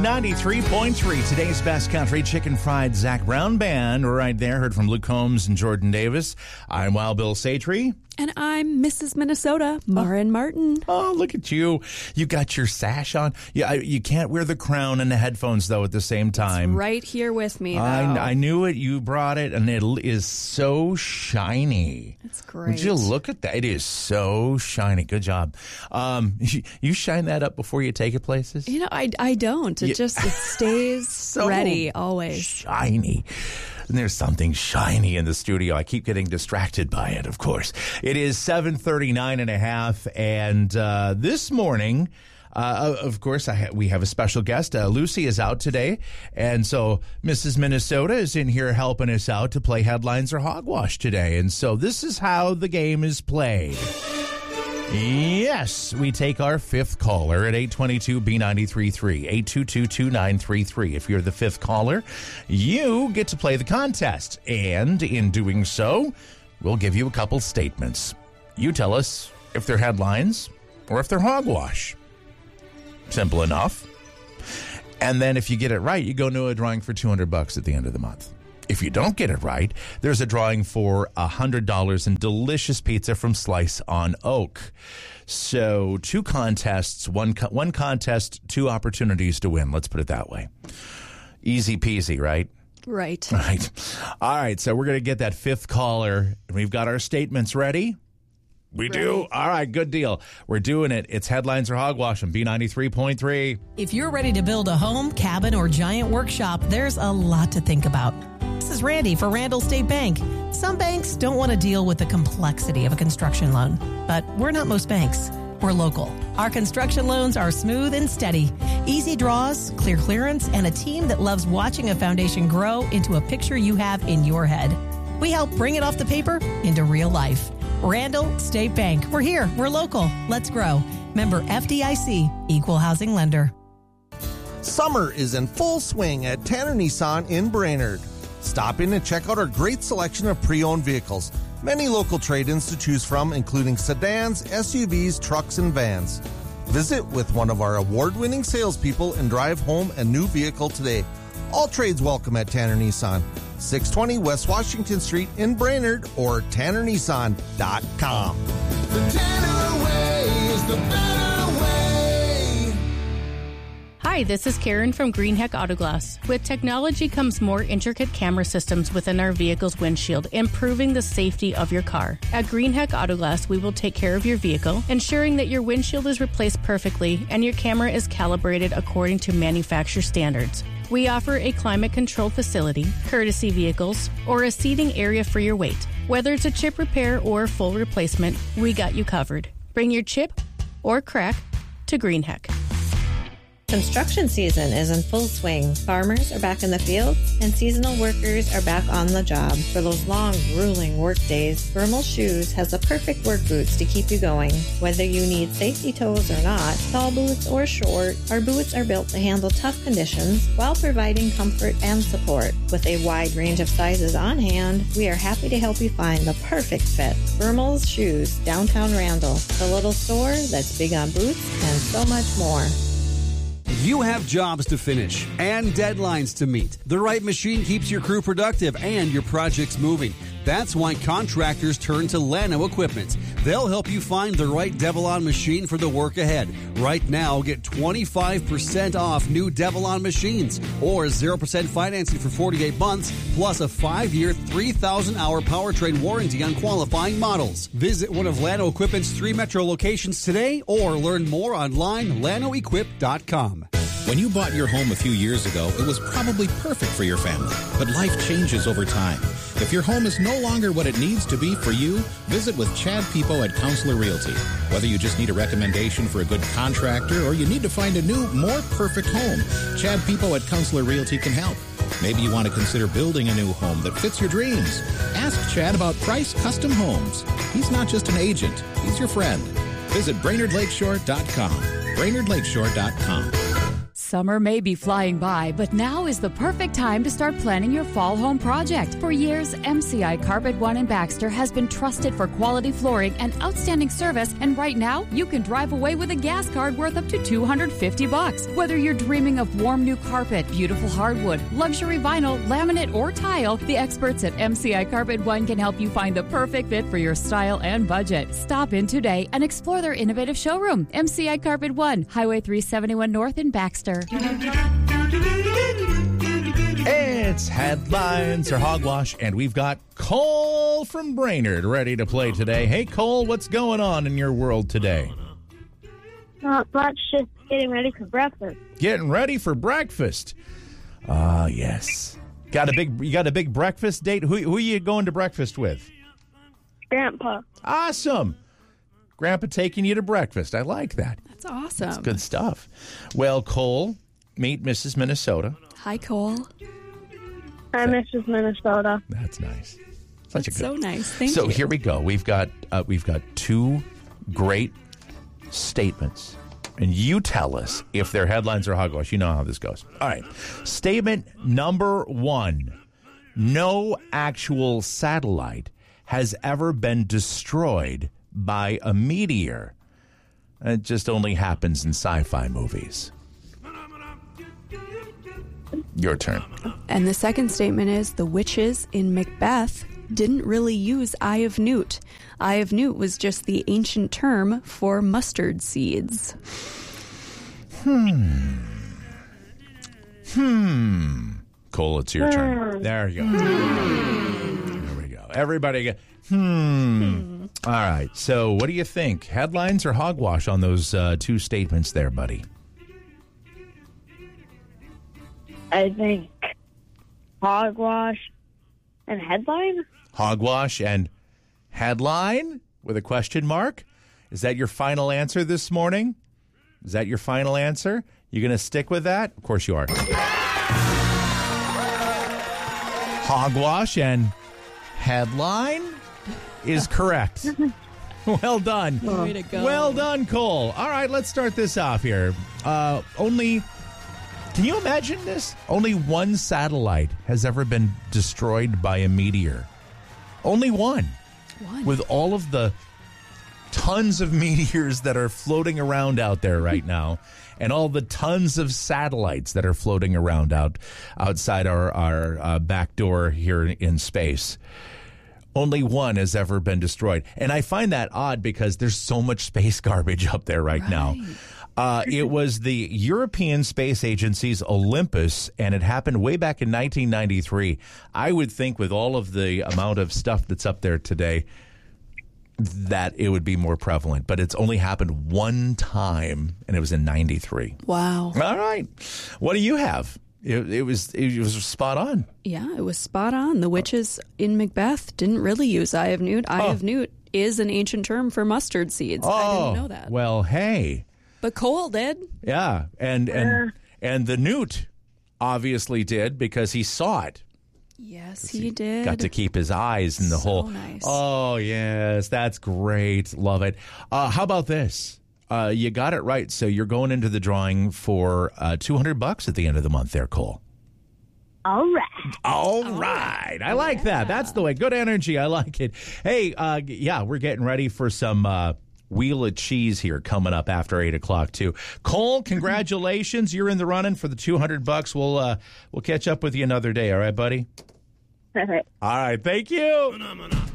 B93.3, today's best country chicken fried Zac Brown Band. Right there, heard from Luke Combs and Jordan Davis. I'm Wild Bill Satry. And I'm Mrs. Minnesota, Marin Martin. Oh, look at you. You got your sash on. You can't wear the crown and the headphones, though, at the same time. It's right here with me, though. I knew it. You brought it, and it is so shiny. It's great. Would you look at that? It is so shiny. Good job. You shine that up before you take it places? You know, I don't. It stays so ready always. Shiny. And there's something shiny in the studio. I keep getting distracted by it, of course. It is 7:39 and a half, and this morning, of course, we have a special guest. Lucy is out today, and so Mrs. Minnesota is in here helping us out to play Headlines or Hogwash today. And so this is how the game is played. Yes, we take our fifth caller at 822-B93.3, 822-2933. If you're the fifth caller, you get to play the contest. And in doing so, we'll give you a couple statements. You tell us if they're headlines or if they're hogwash. Simple enough. And then if you get it right, you go into a drawing for $200 at the end of the month. If you don't get it right, there's a drawing for $100 in delicious pizza from Slice on Oak. So 2 contests, one contest, 2 opportunities to win. Let's put it that way. Easy peasy, right? Right. Right. All right, so we're going to get that fifth caller. We've got our statements ready. We do? All right, good deal. We're doing it. It's Headlines or Hogwash on B93.3. If you're ready to build a home, cabin, or giant workshop, there's a lot to think about. This is Randy for Randall State Bank. Some banks don't want to deal with the complexity of a construction loan, but we're not most banks. We're local. Our construction loans are smooth and steady. Easy draws, clear clearance, and a team that loves watching a foundation grow into a picture you have in your head. We help bring it off the paper into real life. Randall State Bank. We're here. We're local. Let's grow. Member FDIC, Equal Housing Lender. Summer is in full swing at Tanner Nissan in Brainerd. Stop in and check out our great selection of pre-owned vehicles. Many local trade-ins to choose from, including sedans, SUVs, trucks, and vans. Visit with one of our award-winning salespeople and drive home a new vehicle today. All trades welcome at Tanner Nissan. 620 West Washington Street in Brainerd or TannerNissan.com. The Tanner way is the better way. Hi, this is Karen from Greenheck Autoglass. With technology comes more intricate camera systems within our vehicle's windshield, improving the safety of your car. At Greenheck Autoglass, we will take care of your vehicle, ensuring that your windshield is replaced perfectly and your camera is calibrated according to manufacturer standards. We offer a climate-controlled facility, courtesy vehicles, or a seating area for your weight. Whether it's a chip repair or full replacement, we got you covered. Bring your chip or crack to Greenheck. Construction season is in full swing. Farmers are back in the field, and seasonal workers are back on the job. For those long, grueling work days, Vermal Shoes has the perfect work boots to keep you going. Whether you need safety toes or not, tall boots or short, our boots are built to handle tough conditions while providing comfort and support. With a wide range of sizes on hand, we are happy to help you find the perfect fit. Vermal's Shoes, downtown Randall, the little store that's big on boots and so much more. You have jobs to finish and deadlines to meet. The right machine keeps your crew productive and your projects moving. That's why contractors turn to Llano Equipment. They'll help you find the right Devilon machine for the work ahead. Right now, get 25% off new Devilon machines or 0% financing for 48 months, plus a 5-year, 3,000-hour powertrain warranty on qualifying models. Visit one of Llano Equipment's 3 metro locations today or learn more online, llanoequip.com. When you bought your home a few years ago, it was probably perfect for your family, but life changes over time. If your home is no longer what it needs to be for you, visit with Chad Pipo at Counselor Realty. Whether you just need a recommendation for a good contractor or you need to find a new, more perfect home, Chad Pipo at Counselor Realty can help. Maybe you want to consider building a new home that fits your dreams. Ask Chad about Price Custom Homes. He's not just an agent, he's your friend. Visit BrainerdLakeshore.com. BrainerdLakeshore.com. Summer may be flying by, but now is the perfect time to start planning your fall home project. For years, MCI Carpet One in Baxter has been trusted for quality flooring and outstanding service, and right now, you can drive away with a gas card worth up to $250. Whether you're dreaming of warm new carpet, beautiful hardwood, luxury vinyl, laminate, or tile, the experts at MCI Carpet One can help you find the perfect fit for your style and budget. Stop in today and explore their innovative showroom. MCI Carpet One, Highway 371 North in Baxter. It's Headlines or Hogwash, and we've got Cole from Brainerd ready to play today. Hey, Cole, what's going on in your world today? Not much, just getting ready for breakfast. Getting ready for breakfast. Ah, yes. You got a big breakfast date? Who are you going to breakfast with? Grandpa. Awesome. Grandpa taking you to breakfast. I like that. That's awesome. That's good stuff. Well, Cole, meet Mrs. Minnesota. Hi, Cole. Hi, Mrs. Minnesota. That's nice. That's so nice. Thank you. So here we go. We've got two great statements, and you tell us if they're headlines or hogwash. You know how this goes. All right. Statement number 1: no actual satellite has ever been destroyed by a meteor. It just only happens in sci-fi movies. Your turn. And the second statement is the witches in Macbeth didn't really use Eye of Newt. Eye of Newt was just the ancient term for mustard seeds. Cole, it's your turn. There you go. There we go. Everybody get, All right. So what do you think? Headlines or hogwash on those two statements there, buddy? I think hogwash and headline. Hogwash and headline with a question mark. Is that your final answer this morning? Is that your final answer? You going to stick with that? Of course you are. Hogwash and headline is correct. Well done. Way to go. Well done, Cole. All right, let's start this off here. Can you imagine this? Only one satellite has ever been destroyed by a meteor. Only one. With all of the tons of meteors that are floating around out there right now, and all the tons of satellites that are floating around outside our back door here in space. Only one has ever been destroyed. And I find that odd because there's so much space garbage up there right now. It was the European Space Agency's Olympus, and it happened way back in 1993. I would think with all of the amount of stuff that's up there today that it would be more prevalent. But it's only happened one time, and it was in 93. Wow. All right. What do you have? It was spot on. Yeah, it was spot on. The witches in Macbeth didn't really use Eye of Newt. Eye of Newt is an ancient term for mustard seeds. I didn't know that. Well, hey. But Cole did. Yeah, and the Newt obviously did because he saw it. Yes, he did. Got to keep his eyes in the hole. Nice. Oh, yes, that's great. Love it. How about this? You got it right. So you're going into the drawing for $200 at the end of the month there, Cole. All right. All right. I like that. That's the way. Good energy. I like it. Hey, we're getting ready for some Wheel of Cheese here coming up after 8 o'clock, too. Cole, congratulations. You're in the running for the $200. We'll catch up with you another day. All right, buddy? All right. All right. Thank you.